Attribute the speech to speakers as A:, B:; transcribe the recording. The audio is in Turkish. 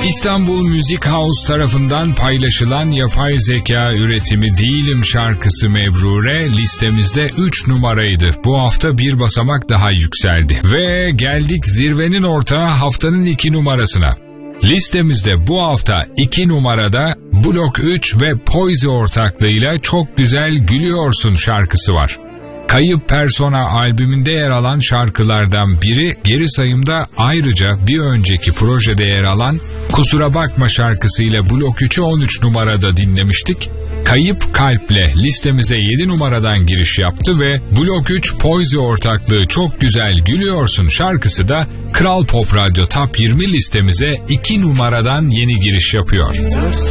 A: İstanbul Music House tarafından paylaşılan yapay zeka üretimi Değilim şarkısı Mebrure listemizde 3 numaraydı. Bu hafta bir basamak daha yükseldi. Ve geldik zirvenin ortağı haftanın 2 numarasına. Listemizde bu hafta 2 numarada Blok 3 ve Poise ortaklığıyla Çok Güzel Gülüyorsun şarkısı var. Kayıp Persona albümünde yer alan şarkılardan biri, geri sayımda ayrıca bir önceki projede yer alan Kusura Bakma şarkısıyla Blok 3'ü 13 numarada dinlemiştik. Kayıp Kalp'le listemize 7 numaradan giriş yaptı ve Blok 3 Poise ortaklığı Çok Güzel Gülüyorsun şarkısı da Kral Pop Radyo Top 20 listemize 2 numaradan yeni giriş yapıyor.